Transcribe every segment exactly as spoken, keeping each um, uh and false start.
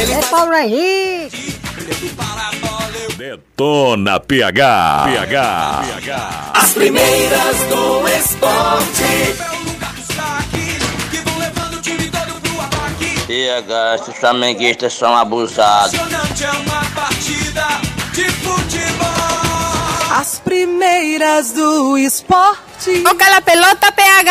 É Paulo Henrique. Detona P H. P H. As primeiras do esporte. P H, esses flamenguistas são abusados. As primeiras do esporte. Toca a pelota, P H.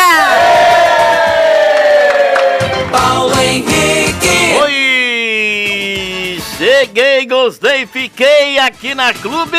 Paulo Henrique. Oi! Cheguei, gostei, fiquei aqui na clube.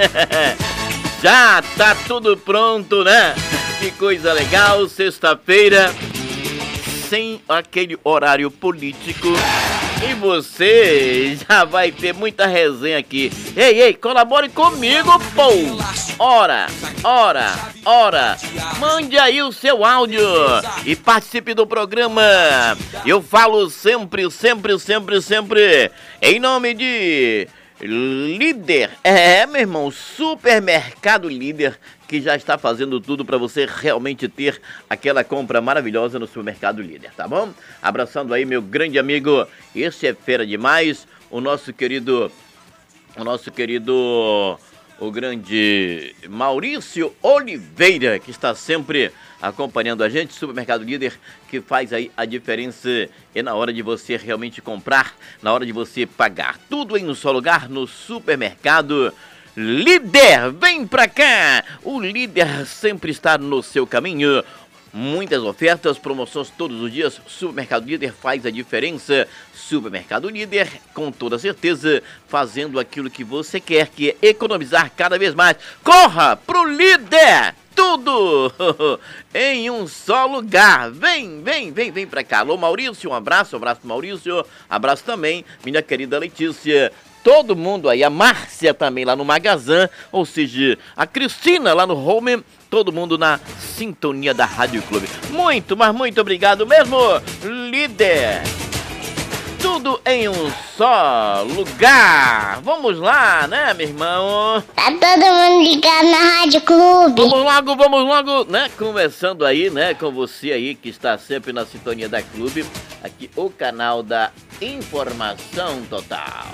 Já tá tudo pronto, né? Que coisa legal, sexta-feira, sem aquele horário político. E você já vai ter muita resenha aqui. Ei, ei, colabore comigo, pô! Ora, ora, ora, mande aí o seu áudio e participe do programa. Eu falo sempre, sempre, sempre, sempre em nome de Líder. É, meu irmão, Supermercado Líder, que já está fazendo tudo para você realmente ter aquela compra maravilhosa no Supermercado Líder, tá bom? Abraçando aí meu grande amigo, esse é fera demais, o nosso querido, o nosso querido, o grande Maurício Oliveira, que está sempre acompanhando a gente, Supermercado Líder, que faz aí a diferença é na hora de você realmente comprar, na hora de você pagar. Tudo em um só lugar, no Supermercado Líder. Vem pra cá! O Líder sempre está no seu caminho. Muitas ofertas, promoções todos os dias. Supermercado Líder faz a diferença. Supermercado Líder, com toda certeza, fazendo aquilo que você quer, que é economizar cada vez mais. Corra pro Líder! Tudo em um só lugar. Vem, vem, vem, vem pra cá. Alô, Maurício, um abraço, um abraço pro Maurício. Abraço também, minha querida Letícia. Todo mundo aí, a Márcia também lá no Magazã, ou seja, a Cristina lá no Home, todo mundo na sintonia da Rádio Clube. Muito, mas muito obrigado mesmo, Líder. Tudo em um só lugar. Vamos lá, né, meu irmão? Tá todo mundo ligado na Rádio Clube. Vamos logo, vamos logo, né? Conversando aí, né, com você aí que está sempre na sintonia da Clube. Aqui o canal da Informação Total.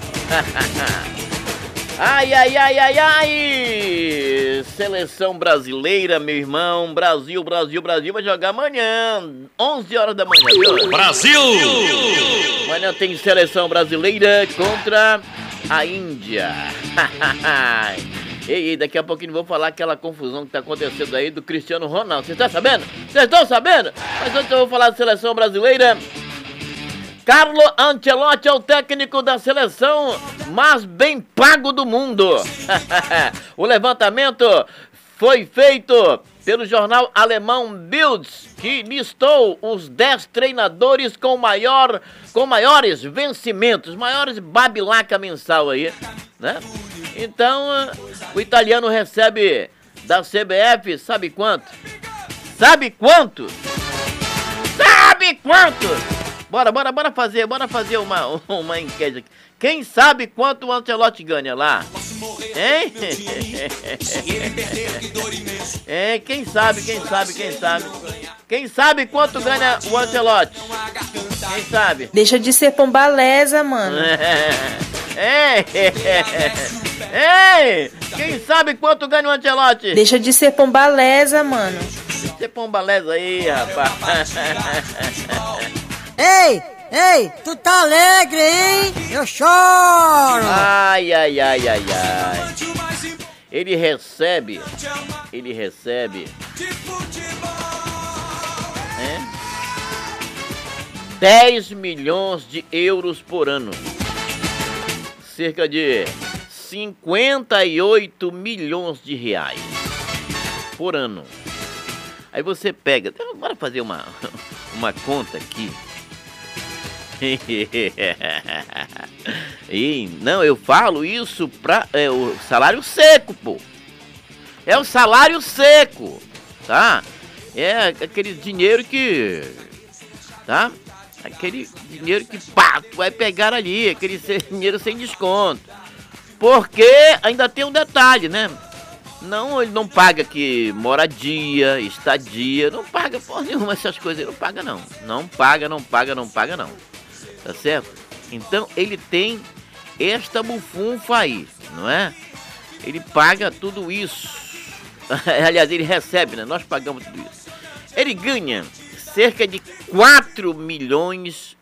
Ai, ai, ai, ai, ai! Seleção brasileira, meu irmão. Brasil, Brasil, Brasil vai jogar amanhã, onze horas da manhã. Viu? Brasil! Amanhã tem seleção brasileira contra a Índia. Ei, ei, daqui a pouquinho vou falar aquela confusão que tá acontecendo aí do Cristiano Ronaldo. Vocês estão sabendo? Vocês estão sabendo? Mas antes eu vou falar da seleção brasileira. Carlo Ancelotti é o técnico da seleção mais bem pago do mundo. O levantamento foi feito pelo jornal alemão Bild, que listou os dez treinadores com, maior, com maiores vencimentos, maiores babilaca mensal aí, né? Então, o italiano recebe da C B F, sabe quanto? Sabe quanto? Sabe quanto? Bora, bora, bora fazer, bora fazer uma, uma enquete aqui. Quem sabe quanto o Ancelotti ganha lá? Hein? Hein? Quem sabe, quem sabe, quem sabe? Quem sabe quanto ganha o Ancelotti? Quem sabe? Deixa de ser pombaleza, mano. Ei, ei, quem sabe quanto ganha o Ancelotti? Deixa de ser pombaleza, mano. Deixa de ser pombaleza aí, rapaz. Ei, ei, tu tá alegre, hein? Eu choro! Ai, ai, ai, ai, ai. Ele recebe, ele recebe, né? dez milhões de euros por ano. Cerca de cinquenta e oito milhões de reais por ano. Aí você pega, bora fazer uma, uma conta aqui. E, não, eu falo isso pra é, o salário seco, pô. É o salário seco, tá? É aquele dinheiro que, tá? Aquele dinheiro que, pá, tu vai pegar ali, aquele dinheiro sem desconto. Porque ainda tem um detalhe, né? Não, ele não paga aqui moradia, estadia, não paga porra nenhuma essas coisas, ele não paga não. Não paga, não paga, não paga não. Tá certo? Então ele tem esta bufunfa aí, não é? Ele paga tudo isso. Aliás, ele recebe, né? Nós pagamos tudo isso. Ele ganha cerca de quatro milhões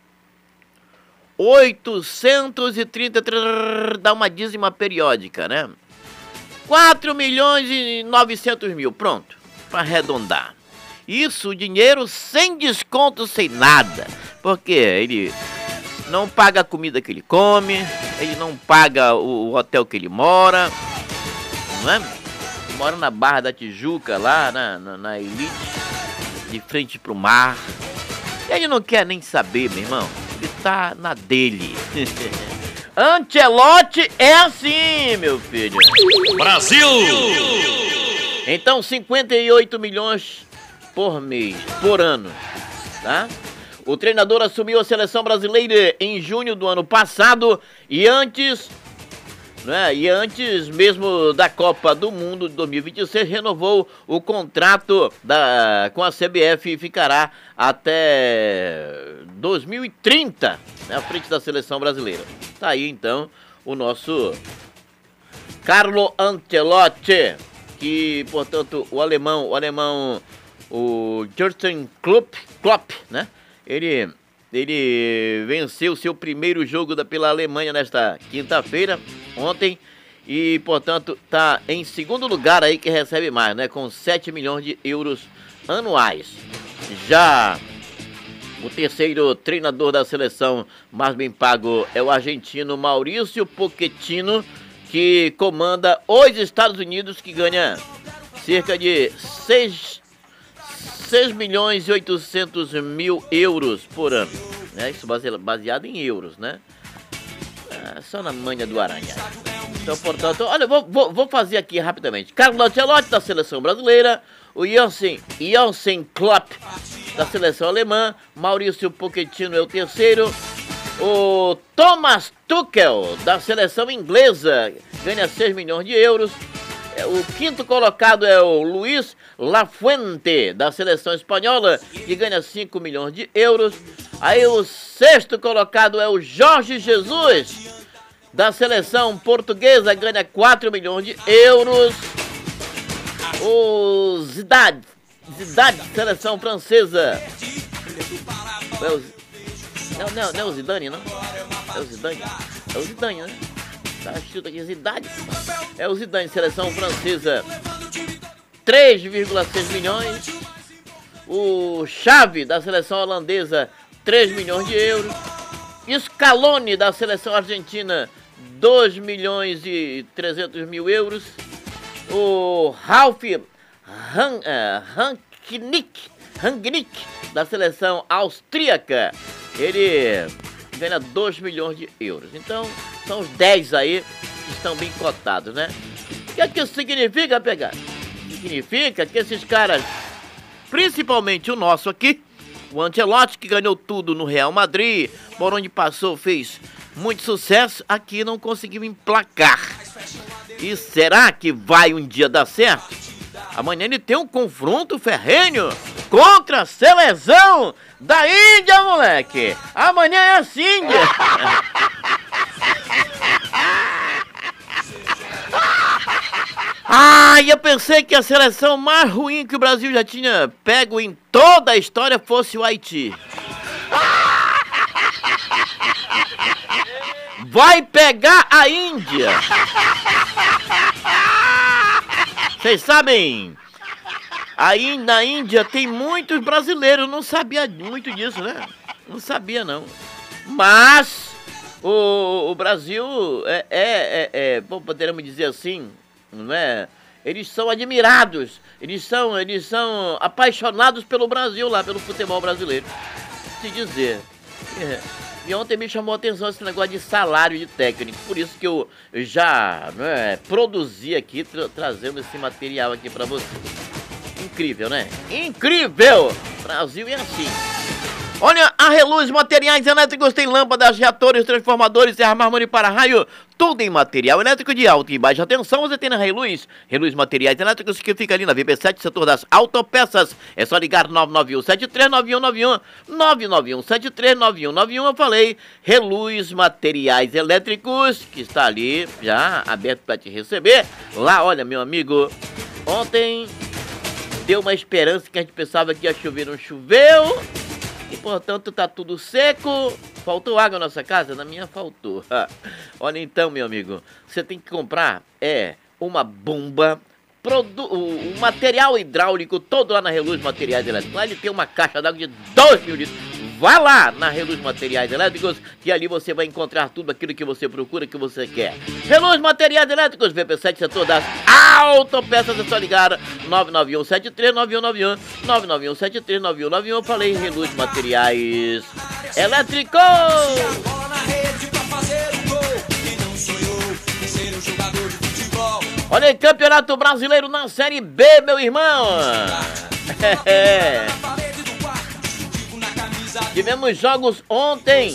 oitocentos e trinta, dá uma dízima periódica, né? quatro milhões e novecentos mil, pronto, para arredondar. Isso, dinheiro sem desconto, sem nada, porque ele não paga a comida que ele come, ele não paga o hotel que ele mora, não é? Ele mora na Barra da Tijuca, lá na, na, na Elite, de frente pro mar. E ele não quer nem saber, meu irmão, ele tá na dele. Ancelotti é assim, meu filho. Brasil! Então, cinquenta e oito milhões por mês, por ano, tá? O treinador assumiu a seleção brasileira em junho do ano passado e antes, né, e antes mesmo da Copa do Mundo de dois mil e vinte e seis, renovou o contrato da, com a C B F e ficará até dois mil e trinta, né, à frente da seleção brasileira. Tá aí então o nosso Carlo Ancelotti, que, portanto, o alemão, o alemão, o Jürgen Klopp, Klopp, né? Ele, ele venceu seu primeiro jogo da, pela Alemanha nesta quinta-feira, ontem, e, portanto, tá em segundo lugar aí, que recebe mais, né? Com sete milhões de euros anuais. Já o terceiro treinador da seleção mais bem pago é o argentino Maurício Pochettino, que comanda os Estados Unidos, que ganha cerca de seis milhões e oitocentos mil euros por ano, né? Isso baseado em euros, né? É, só na manha do aranha. Então, portanto, olha, vou, vou, vou fazer aqui rapidamente. Carlo Ancelotti, da seleção brasileira, o Jürgen, Jürgen Klopp, da seleção alemã, Maurício Pochettino é o terceiro, o Thomas Tuchel, da seleção inglesa, ganha seis milhões de euros. O quinto colocado é o Luis Lafuente, da seleção espanhola, que ganha cinco milhões de euros. Aí o sexto colocado é o Jorge Jesus, da seleção portuguesa, ganha quatro milhões de euros. O Zidane, Zidane, seleção francesa. É o, não, não, não é o Zidane, não? É o Zidane? É o Zidane, né? Tá escrito aqui, Zidane. É o Zidane, seleção francesa, três vírgula seis milhões. O Xavi, da seleção holandesa, três milhões de euros. Scaloni, da seleção argentina, dois milhões e trezentos mil euros. O Ralf Han, uh, Rangnick, Rangnick, da seleção austríaca, ele ganha dois milhões de euros. Então, são os dez aí que estão bem cotados, né? O que é que isso significa, pegar? Significa que esses caras, principalmente o nosso aqui, o Ancelotti, que ganhou tudo no Real Madrid, por onde passou, fez muito sucesso, aqui não conseguiu emplacar. E será que vai um dia dar certo? Amanhã ele tem um confronto ferrenho contra a seleção da Índia, moleque. Amanhã é assim, Índia. Ah, eu pensei que a seleção mais ruim que o Brasil já tinha pego em toda a história fosse o Haiti. Vai pegar a Índia. Vocês sabem, aí na Índia tem muitos brasileiros, eu não sabia muito disso, né? Não sabia, não. Mas o, o Brasil é, é, é, é, bom, poderíamos dizer assim, não é? Eles são admirados, eles são, eles são apaixonados pelo Brasil lá, pelo futebol brasileiro. Se dizer. É. E ontem me chamou a atenção esse negócio de salário de técnico, por isso que eu já né, produzi aqui, tra trazendo esse material aqui pra você. Incrível, né? Incrível! Brasil é assim. Olha, a Reluz Materiais Elétricos tem lâmpadas, reatores, transformadores, serra mármore para raio, tudo em material elétrico de alta e baixa tensão. Você tem na Reluz, Reluz Materiais Elétricos, que fica ali na V B sete, setor das autopeças. É só ligar nove nove um sete três nove um nove um, nove nove um sete três nove um nove um. Eu falei, Reluz Materiais Elétricos, que está ali já aberto para te receber. Lá, olha, meu amigo, ontem deu uma esperança que a gente pensava que ia chover, não choveu. E, portanto, tá tudo seco. Faltou água na nossa casa? Na minha faltou. Olha, então, meu amigo, você tem que comprar é uma bomba, produ o, o material hidráulico todo lá na Reluz Materiais Elétricos. Lá ele tem uma caixa d'água de dois mil litros. Vá lá na Reluz Materiais Elétricos, que ali você vai encontrar tudo aquilo que você procura, que você quer. Reluz Materiais Elétricos, V P sete, setor das autopeças. É só ligar nove nove um sete três nove um nove um, nove nove um sete três nove um nove um. Eu falei Reluz Materiais Elétricos. Olha aí, Campeonato Brasileiro na Série B, meu irmão. É. Tivemos jogos ontem.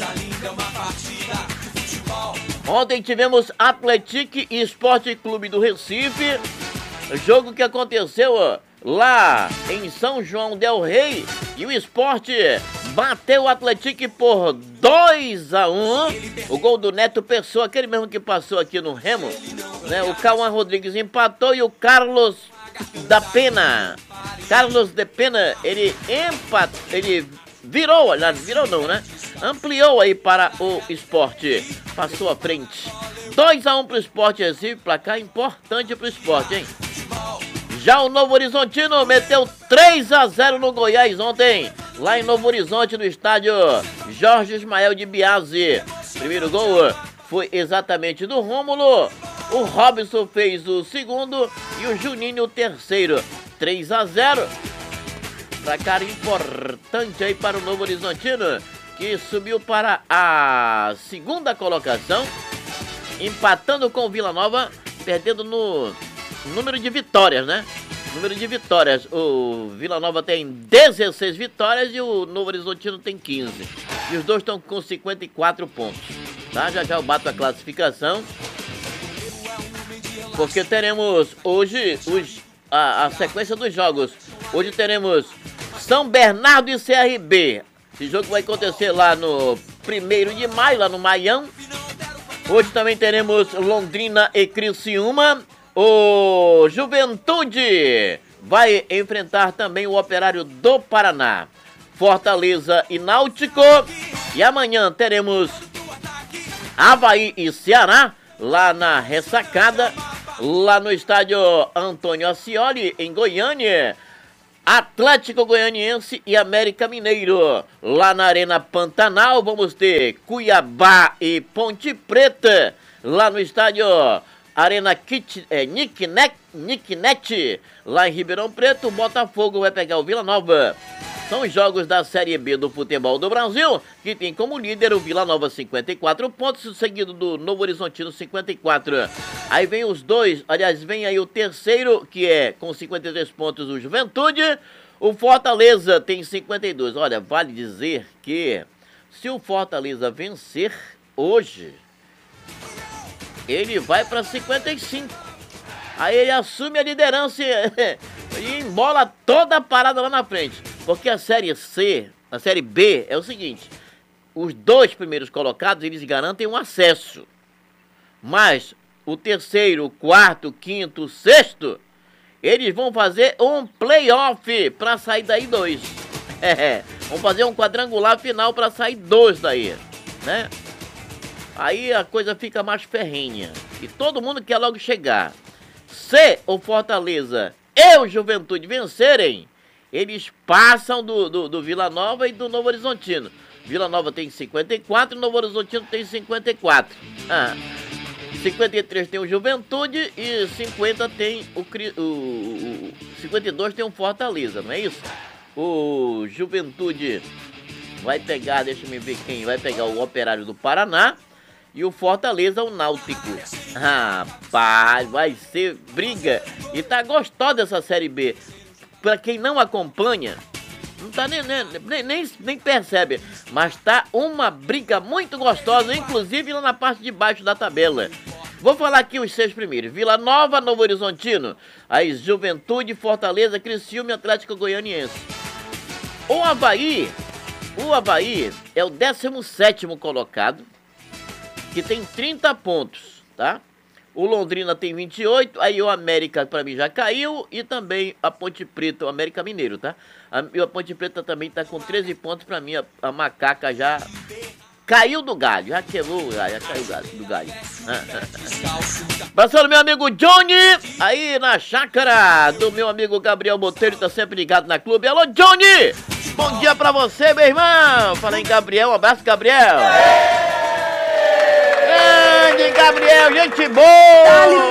Ontem tivemos Atlético e Esporte Clube do Recife. Jogo que aconteceu ó, lá em São João del Rei. E o Esporte bateu o Atlético por dois a um. O gol do Neto Pessoa, aquele mesmo que passou aqui no Remo, né? O Cauã Rodrigues empatou e o Carlos da Pena. Carlos de Pena, ele empatou, ele virou, aliás, virou não, né? Ampliou aí para o Esporte. Passou à frente. dois a um pro Esporte Recife, placar importante pro Esporte, hein? Já o Novo Horizontino meteu três a zero no Goiás ontem, lá em Novo Horizonte, no estádio Jorge Ismael de Biasi. Primeiro gol foi exatamente do Rômulo. O Robson fez o segundo e o Juninho o terceiro. três a zero. Placar importante aí para o Novo Horizontino, que subiu para a segunda colocação, empatando com o Vila Nova, perdendo no número de vitórias, né? Número de vitórias. O Vila Nova tem dezesseis vitórias e o Novo Horizontino tem quinze. E os dois estão com cinquenta e quatro pontos. Tá? Já já eu bato a classificação. Porque teremos hoje os, a, a sequência dos jogos. Hoje teremos São Bernardo e C R B. Esse jogo vai acontecer lá no primeiro de maio, lá no Maião. Hoje também teremos Londrina e Criciúma. O Juventude vai enfrentar também o Operário do Paraná. Fortaleza e Náutico. E amanhã teremos Avaí e Ceará, lá na Ressacada, lá no estádio Antônio Ascioli, em Goiânia. Atlético Goianiense e América Mineiro. Lá na Arena Pantanal vamos ter Cuiabá e Ponte Preta. Lá no estádio Arena Kit, é, Nicknet, Nicknet, lá em Ribeirão Preto. O Botafogo vai pegar o Vila Nova. São os jogos da Série B do futebol do Brasil, que tem como líder o Vila Nova cinquenta e quatro pontos, seguido do Novo Horizontino cinquenta e quatro. Aí vem os dois, aliás, vem aí o terceiro, que é com cinquenta e três pontos o Juventude. O Fortaleza tem cinquenta e dois. Olha, vale dizer que se o Fortaleza vencer hoje, ele vai para cinquenta e cinco. Aí ele assume a liderança e embola toda a parada lá na frente. Porque a Série C, a Série B é o seguinte: os dois primeiros colocados, eles garantem um acesso. Mas o terceiro, o quarto, o quinto, o sexto, eles vão fazer um playoff para sair daí dois. É, vão fazer um quadrangular final para sair dois daí, né? Aí a coisa fica mais ferrenha. E todo mundo quer logo chegar. Se o Fortaleza e o Juventude vencerem, eles passam do, do, do Vila Nova e do Novo Horizontino. Vila Nova tem cinquenta e quatro, Novo Horizontino tem cinquenta e quatro. Ah, cinquenta e três tem o Juventude e cinquenta tem o, o, o cinquenta e dois tem o Fortaleza, não é isso? O Juventude vai pegar, deixa eu ver quem, vai pegar o Operário do Paraná e o Fortaleza o Náutico. Rapaz, vai ser briga. E tá gostosa dessa Série B. Para quem não acompanha, Não tá nem, nem, nem, nem percebe. Mas tá uma briga muito gostosa, inclusive lá na parte de baixo da tabela. Vou falar aqui os seis primeiros. Vila Nova, Novo Horizontino, aí Juventude, Fortaleza, Criciúma e Atlético Goianiense. O Avaí, o Avaí é o décimo sétimo colocado, que tem trinta pontos, tá? O Londrina tem vinte e oito, aí o América pra mim já caiu e também a Ponte Preta, o América Mineiro, tá? A, a Ponte Preta também tá com treze pontos, pra mim a, a Macaca já caiu do galho, já quebrou, já, já caiu do galho. Passando meu amigo Johnny, aí na chácara do meu amigo Gabriel Botelho, tá sempre ligado na clube. Alô, Johnny! Bom dia pra você, meu irmão! Fala em Gabriel, um abraço, Gabriel! Grande Gabriel, gente boa!